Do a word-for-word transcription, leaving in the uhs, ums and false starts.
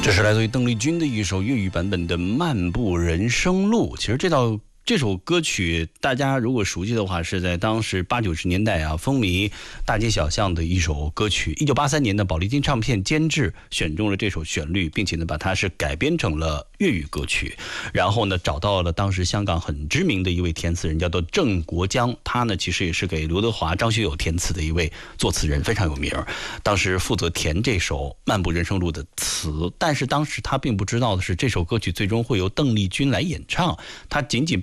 这是来自于邓丽君的一首粤语版本的《漫步人生路》。其实这道这首歌曲，大家如果熟悉的话，是在当时八九十年代啊风靡大街小巷的一首歌曲。一九八三年的宝丽金唱片监制选中了这首旋律，并且呢把它是改编成了粤语歌曲。然后呢找到了当时香港很知名的一位填词人，叫做郑国江。他呢其实也是给刘德华、张学友填词的一位作词人，非常有名。当时负责填这首《漫步人生路》的词，但是当时他并不知道的是，这首歌曲最终会由邓丽君来演唱。他仅仅